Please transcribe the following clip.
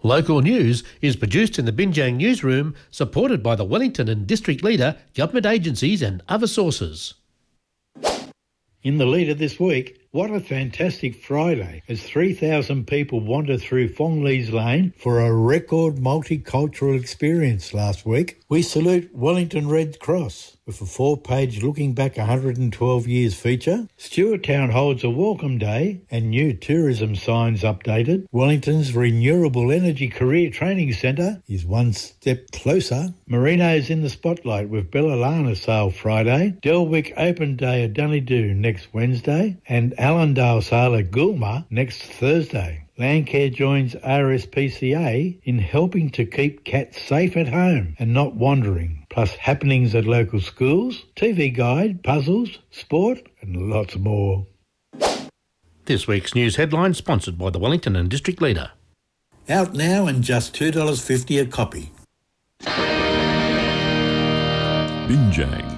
Local news is produced in the Binjang newsroom, supported by the Wellington and District Leader, government agencies and other sources. In the leader this week, what a fantastic Friday as 3,000 people wandered through Fonglees Lane for a record multicultural experience last week. We salute Wellington Red Cross with a 4-page Looking Back 112 Years feature. Stewart Town holds a welcome day and new tourism signs updated. Wellington's Renewable Energy Career Training Centre is one step closer. Merino's in the spotlight with Bellalana sale Friday. Delwick Open Day at Dunedoo next Wednesday and Allendale sale at Goolma next Thursday. Landcare joins RSPCA in helping to keep cats safe at home and not wandering, plus happenings at local schools, TV guide, puzzles, sport and lots more. This week's news headline sponsored by the Wellington and District Leader. Out now and just $2.50 a copy. Binjang.